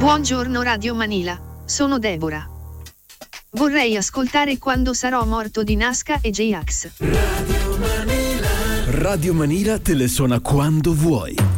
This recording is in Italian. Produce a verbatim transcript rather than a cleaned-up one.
Buongiorno Radio Manila, sono Deborah. Vorrei ascoltare Quando sarò morto di Nazca e J-Ax. Radio Manila. Radio Manila te le suona quando vuoi.